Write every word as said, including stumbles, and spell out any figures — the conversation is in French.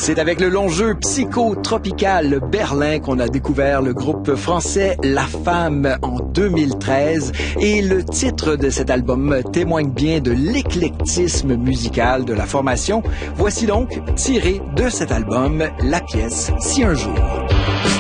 C'est avec le long jeu psychotropical Berlin qu'on a découvert le groupe français La Femme en deux mille treize et le titre de cet album témoigne bien de l'éclectisme musical de la formation. Voici donc, tiré de cet album, la pièce Si un jour.